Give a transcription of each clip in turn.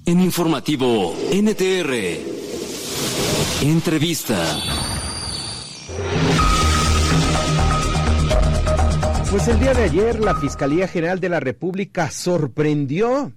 En Informativo NTR, entrevista. Pues el día de ayer la Fiscalía General de la República sorprendió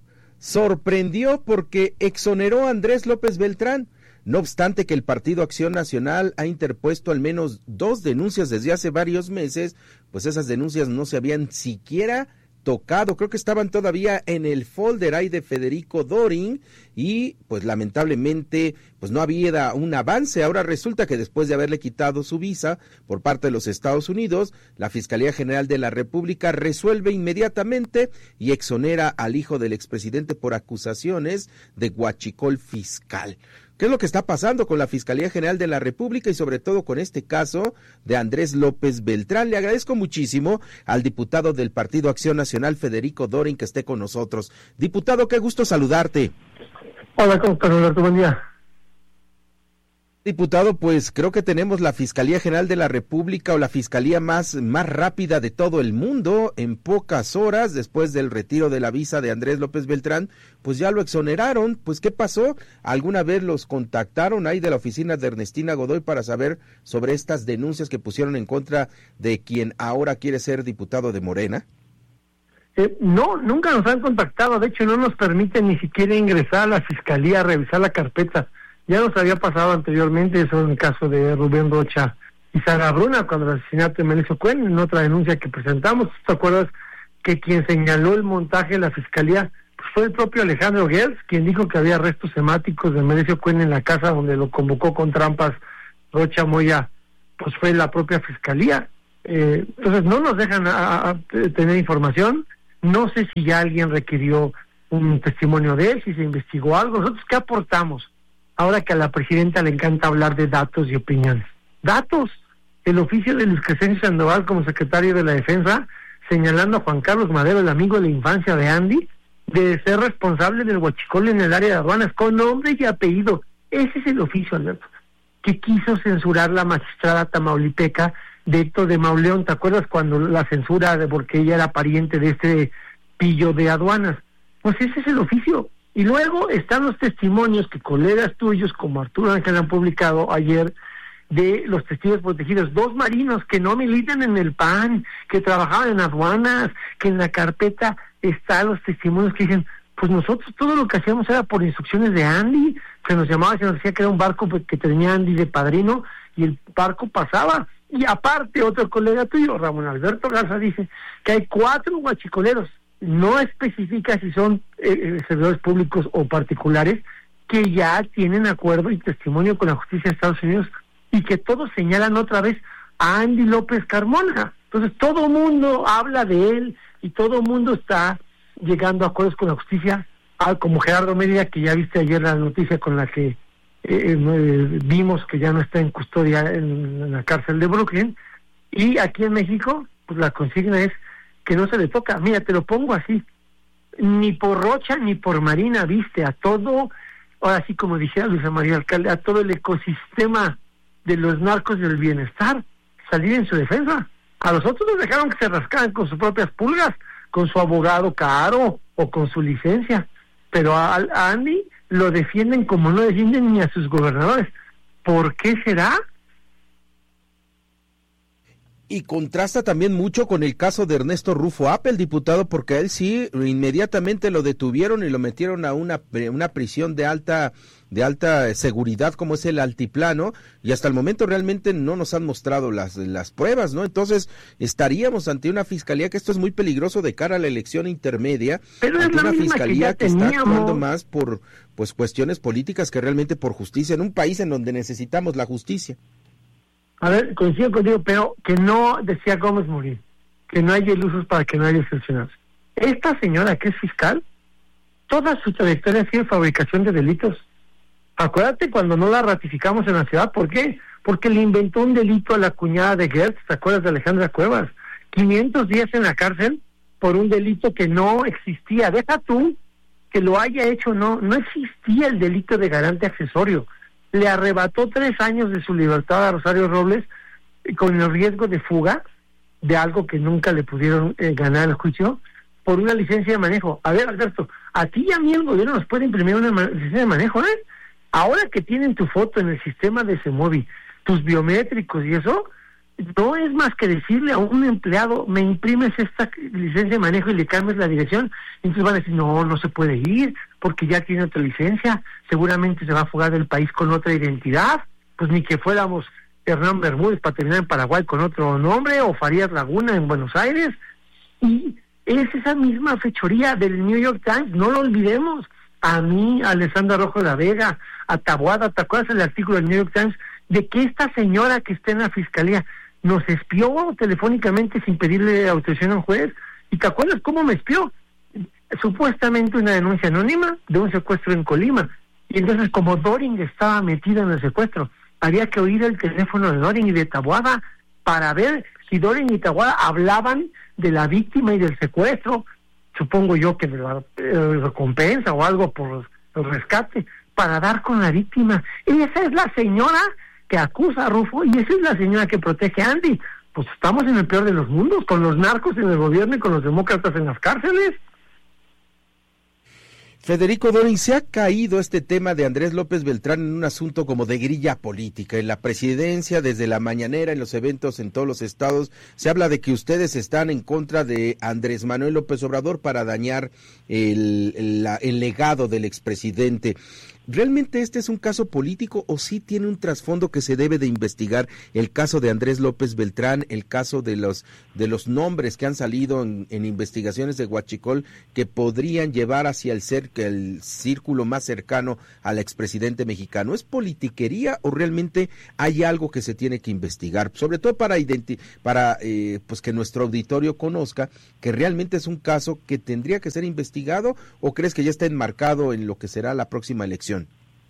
porque exoneró a Andrés López Beltrán. No obstante que el Partido Acción Nacional ha interpuesto al menos 2 denuncias desde hace varios meses, pues esas denuncias no se habían siquiera tocado, creo que estaban todavía en el folder ahí de Federico Dorin y pues lamentablemente pues no había un avance. Ahora resulta que después de haberle quitado su visa por parte de los Estados Unidos, la Fiscalía General de la República resuelve inmediatamente y exonera al hijo del expresidente por acusaciones de huachicol fiscal. ¿Qué es lo que está pasando con la Fiscalía General de la República y sobre todo con este caso de Andrés López Beltrán? Le agradezco muchísimo al diputado del Partido Acción Nacional, Federico Dorin, que esté con nosotros. Diputado, qué gusto saludarte. Hola, ¿cómo estás, Roberto? Buen día. Diputado, pues creo que tenemos la Fiscalía General de la República o la Fiscalía más rápida de todo el mundo. En pocas horas, después del retiro de la visa de Andrés López Beltrán, pues ya lo exoneraron. Pues, ¿qué pasó? ¿Alguna vez los contactaron ahí de la oficina de Ernestina Godoy para saber sobre estas denuncias que pusieron en contra de quien ahora quiere ser diputado de Morena? No, nunca nos han contactado. De hecho, no nos permiten ni siquiera ingresar a la Fiscalía a revisar la carpeta. Ya nos había pasado anteriormente, eso en el caso de Rubén Rocha y Sara Bruna, cuando el asesinato de Melesio Cuen, en otra denuncia que presentamos. ¿Te acuerdas que quien señaló el montaje de la Fiscalía pues fue el propio Alejandro Gertz, quien dijo que había restos hemáticos de Melesio Cuen en la casa donde lo convocó con trampas Rocha Moya? Pues fue la propia Fiscalía. Entonces no nos dejan a tener información. No sé si ya alguien requirió un testimonio de él, si se investigó algo. ¿Nosotros qué aportamos? Ahora que a la presidenta le encanta hablar de datos y opiniones. ¡Datos! El oficio de Luis Crescencio Sandoval como secretario de la Defensa, señalando a Juan Carlos Madero, el amigo de la infancia de Andy, de ser responsable del huachicol en el área de aduanas, con nombre y apellido. Ese es el oficio, Alberto, que quiso censurar la magistrada tamaulipeca de Héctor de Mauleón. ¿Te acuerdas cuando la censura de porque ella era pariente de este pillo de aduanas? Pues ese es el oficio. Y luego están los testimonios que colegas tuyos como Arturo Ángel han publicado ayer de los testigos protegidos, 2 marinos que no militan en el PAN, que trabajaban en aduanas, que en la carpeta están los testimonios que dicen, pues nosotros todo lo que hacíamos era por instrucciones de Andy, se nos llamaba, se nos decía que era un barco que tenía Andy de padrino y el barco pasaba. Y aparte otro colega tuyo, Ramón Alberto Garza, dice que hay 4 huachicoleros, no especifica si son servidores públicos o particulares, que ya tienen acuerdo y testimonio con la justicia de Estados Unidos y que todos señalan otra vez a Andy López Carmona. Entonces todo mundo habla de él y todo mundo está llegando a acuerdos con la justicia, como Gerardo Mérida, que ya viste ayer la noticia con la que vimos que ya no está en custodia en la cárcel de Brooklyn. Y aquí en México, pues la consigna es que no se le toca. Mira, te lo pongo así, ni por Rocha ni por Marina, viste, a todo, ahora sí como dijera Luisa María Alcalde, a todo el ecosistema de los narcos del bienestar, salir en su defensa. A los otros los dejaron que se rascaran con sus propias pulgas, con su abogado caro o con su licencia, pero a Andy lo defienden como no defienden ni a sus gobernadores. ¿Por qué será? Y contrasta también mucho con el caso de Ernesto Rufo Apel, diputado, porque a él sí inmediatamente lo detuvieron y lo metieron a una prisión de alta seguridad como es el Altiplano, y hasta el momento realmente no nos han mostrado las pruebas, ¿no? Entonces estaríamos ante una fiscalía, que esto es muy peligroso de cara a la elección intermedia, pero ante es la una fiscalía que está actuando más por pues cuestiones políticas que realmente por justicia, en un país en donde necesitamos la justicia. A ver, coincido contigo, pero que no, decía Gómez Morín, que no hay ilusos para que no haya excepciones. Esta señora que es fiscal, toda su trayectoria ha sido fabricación de delitos. Acuérdate cuando no la ratificamos en la ciudad, ¿por qué? Porque le inventó un delito a la cuñada de Gertz, ¿te acuerdas de Alejandra Cuevas? 500 días en la cárcel por un delito que no existía. Deja tú que lo haya hecho, no existía el delito de garante accesorio. Le arrebató 3 años de su libertad a Rosario Robles con el riesgo de fuga de algo que nunca le pudieron ganar el juicio por una licencia de manejo. A ver, Alberto, A ti y a mí el gobierno nos puede imprimir una licencia de manejo, ¿eh? Ahora que tienen tu foto en el sistema de Semovi, tus biométricos y eso, no es más que decirle a un empleado, me imprimes esta licencia de manejo y le cambias la dirección, y entonces van a decir, no se puede ir, porque ya tiene otra licencia, seguramente se va a fugar del país con otra identidad, pues ni que fuéramos Hernán Bermúdez para terminar en Paraguay con otro nombre, o Farías Laguna en Buenos Aires, y es esa misma fechoría del New York Times, no lo olvidemos. A mí, a Alessandra Rojo de la Vega, a Taboada, ¿te acuerdas el artículo del New York Times de que esta señora que está en la fiscalía nos espió telefónicamente sin pedirle autorización a un juez? ¿Y te acuerdas cómo me espió? Supuestamente una denuncia anónima de un secuestro en Colima. Y entonces, como Doring estaba metida en el secuestro, había que oír el teléfono de Doring y de Taboada para ver si Doring y Taboada hablaban de la víctima y del secuestro, supongo yo que de la recompensa o algo por el rescate, para dar con la víctima. Y esa es la señora que acusa a Rufo, y esa es la señora que protege a Andy. Pues estamos en el peor de los mundos, con los narcos en el gobierno y con los demócratas en las cárceles. Federico Doring, se ha caído este tema de Andrés López Beltrán en un asunto como de grilla política. En la presidencia, desde la mañanera, en los eventos en todos los estados, se habla de que ustedes están en contra de Andrés Manuel López Obrador para dañar el legado del expresidente. ¿Realmente este es un caso político o sí tiene un trasfondo que se debe de investigar? El caso de Andrés López Beltrán, el caso de los nombres que han salido en investigaciones de Huachicol que podrían llevar hacia el círculo más cercano al expresidente mexicano. ¿Es politiquería o realmente hay algo que se tiene que investigar? Sobre todo para pues que nuestro auditorio conozca que realmente es un caso que tendría que ser investigado, ¿o crees que ya está enmarcado en lo que será la próxima elección?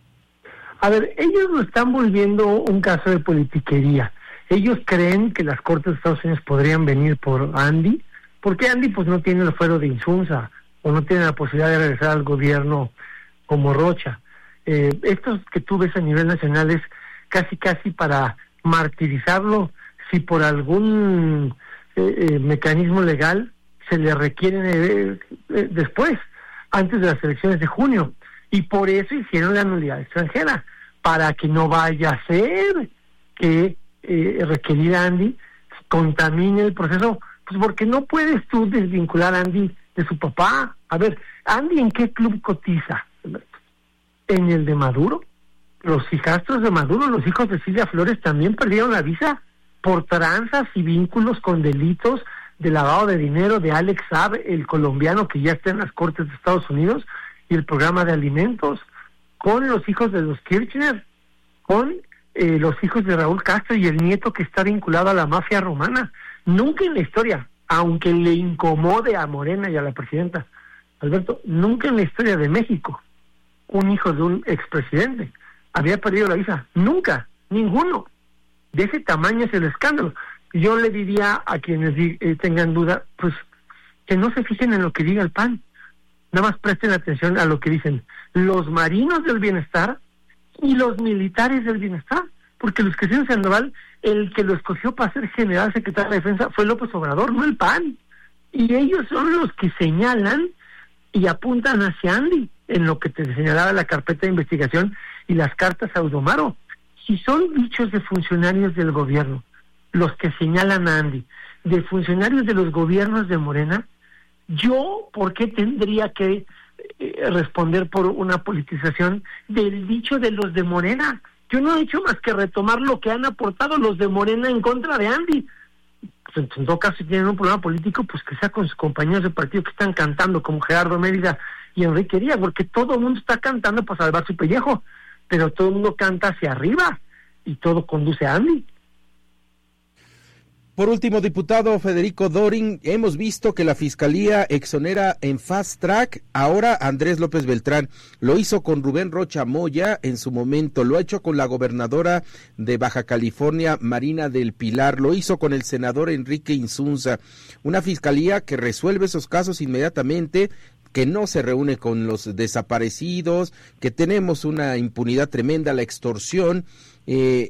A ver, ellos lo están volviendo un caso de politiquería. Ellos creen que las Cortes de Estados Unidos podrían venir por Andy, porque Andy pues no tiene el fuero de Insunza, o no tiene la posibilidad de regresar al gobierno como Rocha. Estos que tú ves a nivel nacional es casi para martirizarlo, si por algún mecanismo legal se le requiere después, antes de las elecciones de junio. Y por eso hicieron la nulidad extranjera, para que no vaya a ser que requerir a Andy contamine el proceso, pues porque no puedes tú desvincular a Andy de su papá. A ver, ¿Andy en qué club cotiza? ¿En el de Maduro? Los hijastros de Maduro, los hijos de Silvia Flores, también perdieron la visa por tranzas y vínculos con delitos de lavado de dinero de Alex Saab, el colombiano que ya está en las Cortes de Estados Unidos, y el programa de alimentos, con los hijos de los Kirchner, con los hijos de Raúl Castro y el nieto que está vinculado a la mafia romana. Nunca en la historia, aunque le incomode a Morena y a la presidenta, Alberto, nunca en la historia de México un hijo de un expresidente había perdido la visa. Nunca, ninguno. De ese tamaño es el escándalo. Yo le diría a quienes tengan duda, pues que no se fijen en lo que diga el PAN. Nada más presten atención a lo que dicen los marinos del bienestar y los militares del bienestar, porque Luis Crescencio Sandoval, el que lo escogió para ser general secretario de Defensa fue López Obrador, no el PAN, y ellos son los que señalan y apuntan hacia Andy, en lo que te señalaba la carpeta de investigación y las cartas a Audomaro. Si son dichos de funcionarios del gobierno los que señalan a Andy, de funcionarios de los gobiernos de Morena, yo, ¿por qué tendría que responder por una politización del dicho de los de Morena? Yo no he hecho más que retomar lo que han aportado los de Morena en contra de Andy. Pues en todo caso, si tienen un problema político, pues que sea con sus compañeros de partido que están cantando, como Gerardo Mérida y Enrique Díaz, porque todo el mundo está cantando para salvar su pellejo, pero todo el mundo canta hacia arriba y todo conduce a Andy. Por último, diputado Federico Doring, hemos visto que la Fiscalía exonera en fast track ahora a Andrés López Beltrán. Lo hizo con Rubén Rocha Moya en su momento, lo ha hecho con la gobernadora de Baja California, Marina del Pilar, lo hizo con el senador Enrique Insunza. Una Fiscalía que resuelve esos casos inmediatamente, que no se reúne con los desaparecidos, que tenemos una impunidad tremenda, la extorsión.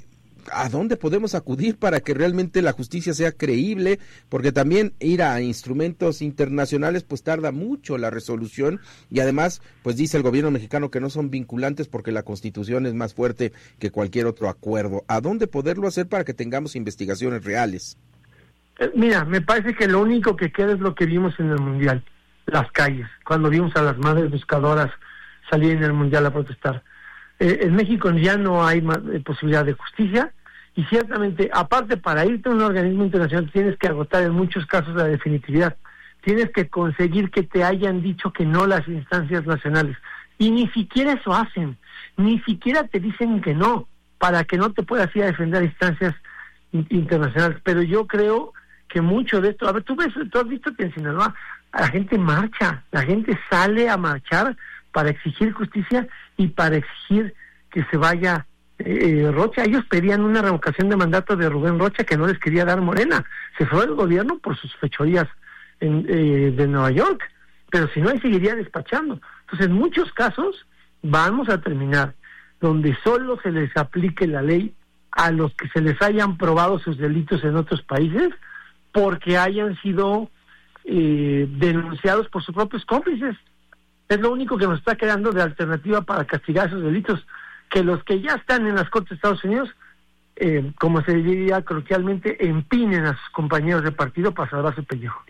¿a dónde podemos acudir para que realmente la justicia sea creíble? Porque también ir a instrumentos internacionales pues tarda mucho la resolución, y además pues dice el gobierno mexicano que no son vinculantes porque la Constitución es más fuerte que cualquier otro acuerdo. ¿A dónde poderlo hacer para que tengamos investigaciones reales? Mira, me parece que lo único que queda es lo que vimos en el Mundial, las calles, cuando vimos a las madres buscadoras salir en el Mundial a protestar. En México ya no hay posibilidad de justicia, y ciertamente, aparte, para irte a un organismo internacional tienes que agotar en muchos casos la definitividad, tienes que conseguir que te hayan dicho que no las instancias nacionales, y ni siquiera eso hacen, ni siquiera te dicen que no, para que no te puedas ir a defender a instancias internacionales. Pero yo creo que mucho de esto, a ver, tú has visto que en Sinaloa la gente marcha, la gente sale a marchar para exigir justicia y para exigir que se vaya Rocha. Ellos pedían una revocación de mandato de Rubén Rocha que no les quería dar Morena. Se fue del gobierno por sus fechorías de Nueva York, pero si no, ahí seguiría despachando. Entonces, en muchos casos vamos a terminar donde solo se les aplique la ley a los que se les hayan probado sus delitos en otros países, porque hayan sido denunciados por sus propios cómplices. Es lo único que nos está quedando de alternativa para castigar esos delitos, que los que ya están en las cortes de Estados Unidos, como se diría coloquialmente, empinen a sus compañeros de partido para salvar su pellejo.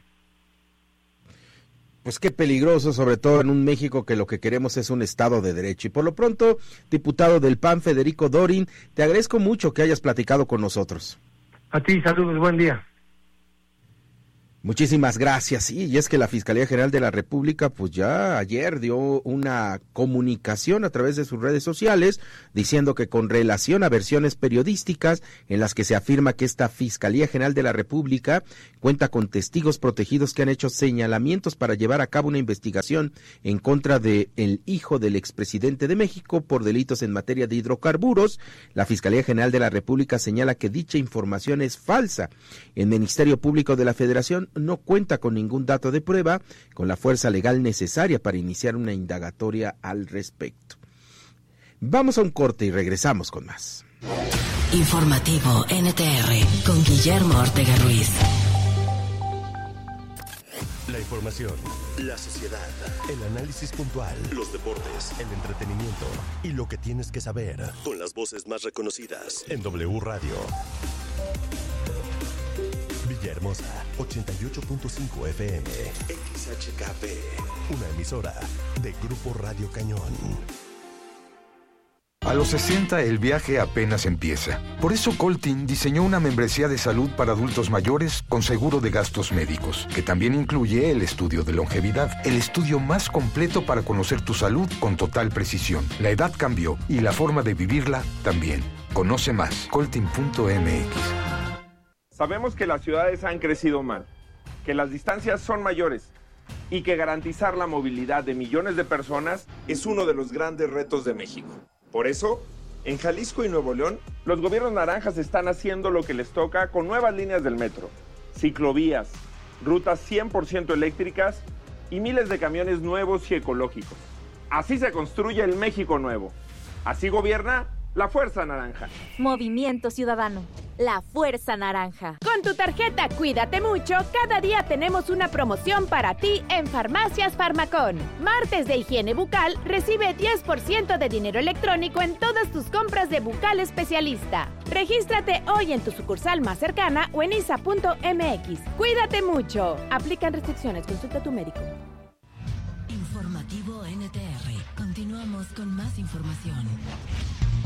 Pues qué peligroso, sobre todo en un México que lo que queremos es un Estado de Derecho. Y por lo pronto, diputado del PAN, Federico Dorin, te agradezco mucho que hayas platicado con nosotros. A ti, saludos, buen día. Muchísimas gracias. Sí, y es que la Fiscalía General de la República pues ya ayer dio una comunicación a través de sus redes sociales diciendo que con relación a versiones periodísticas en las que se afirma que esta Fiscalía General de la República cuenta con testigos protegidos que han hecho señalamientos para llevar a cabo una investigación en contra de el hijo del expresidente de México por delitos en materia de hidrocarburos, la Fiscalía General de la República señala que dicha información es falsa. El Ministerio Público de la Federación no cuenta con ningún dato de prueba con la fuerza legal necesaria para iniciar una indagatoria al respecto. Vamos a un corte y regresamos con más. Informativo NTR con Guillermo Ortega Ruiz. La información, la sociedad, el análisis puntual, los deportes, el entretenimiento y lo que tienes que saber con las voces más reconocidas en W Radio. Villahermosa, 88.5 FM, XHKP, una emisora de Grupo Radio Cañón. A los 60 el viaje apenas empieza. Por eso Coltin diseñó una membresía de salud para adultos mayores con seguro de gastos médicos, que también incluye el estudio de longevidad, el estudio más completo para conocer tu salud con total precisión. La edad cambió y la forma de vivirla también. Conoce más, coltin.mx. Sabemos que las ciudades han crecido mal, que las distancias son mayores y que garantizar la movilidad de millones de personas es uno de los grandes retos de México. Por eso, en Jalisco y Nuevo León, los gobiernos naranjas están haciendo lo que les toca con nuevas líneas del metro, ciclovías, rutas 100% eléctricas y miles de camiones nuevos y ecológicos. Así se construye el México nuevo. Así gobierna la Fuerza Naranja. Movimiento Ciudadano, la Fuerza Naranja. Con tu tarjeta Cuídate Mucho, cada día tenemos una promoción para ti en Farmacias Farmacón. Martes de higiene bucal, recibe 10% de dinero electrónico en todas tus compras de bucal especialista. Regístrate hoy en tu sucursal más cercana o en isa.mx. Cuídate mucho. Aplican restricciones, consulta a tu médico. Informativo NTR. Continuamos con más información.